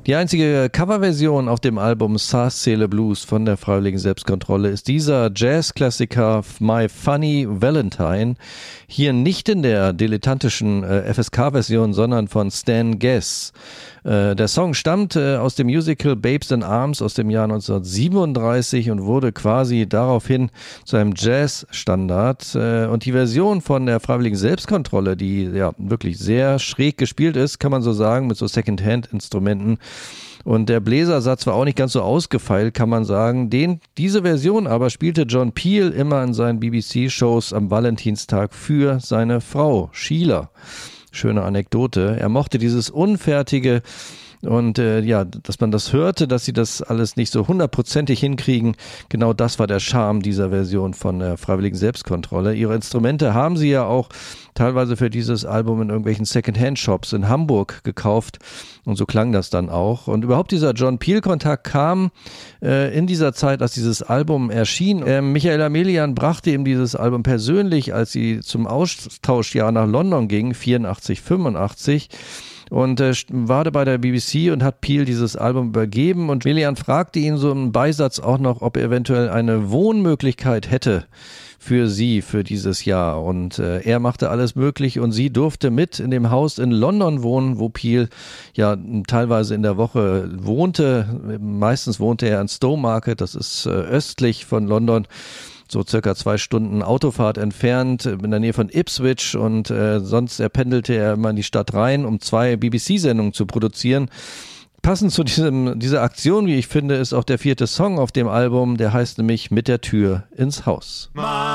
Die einzige Coverversion auf dem Album Saas-Seele Blues von der Freiwilligen Selbstkontrolle ist dieser Jazzklassiker My Funny Valentine. Hier nicht in der dilettantischen FSK-Version, sondern von Stan Getz. Der Song stammt aus dem Musical Babes in Arms aus dem Jahr 1937 und wurde quasi daraufhin zu einem Jazz-Standard. Und die Version von der Freiwilligen Selbstkontrolle, die ja wirklich sehr schräg gespielt ist, kann man so sagen, mit so Second-Hand-Instrumenten. Und der Bläsersatz war auch nicht ganz so ausgefeilt, kann man sagen. Diese Version aber spielte John Peel immer in seinen BBC-Shows am Valentinstag für seine Frau, Sheila. Schöne Anekdote. Er mochte dieses unfertige und dass man das hörte, dass sie das alles nicht so hundertprozentig hinkriegen. Genau das war der Charme dieser Version von der Freiwilligen Selbstkontrolle. Ihre Instrumente haben sie ja auch teilweise für dieses Album in irgendwelchen Second-Hand-Shops in Hamburg gekauft und so klang das dann auch. Und überhaupt dieser John Peel-Kontakt kam in dieser Zeit, als dieses Album erschien. Michaela Melian brachte ihm dieses Album persönlich, als sie zum Austauschjahr nach London ging, 84, 85. Und war bei der BBC und hat Peel dieses Album übergeben und Melian fragte ihn so im Beisatz auch noch, ob er eventuell eine Wohnmöglichkeit hätte für sie für dieses Jahr und er machte alles möglich und sie durfte mit in dem Haus in London wohnen, wo Peel ja teilweise in der Woche wohnte. Meistens wohnte er in Stowmarket, das ist östlich von London, so circa 2 Stunden Autofahrt entfernt, in der Nähe von Ipswich und sonst pendelte er immer in die Stadt rein, um 2 BBC-Sendungen zu produzieren. Passend zu dieser Aktion, wie ich finde, ist auch der 4. Song auf dem Album, der heißt nämlich Mit der Tür ins Haus.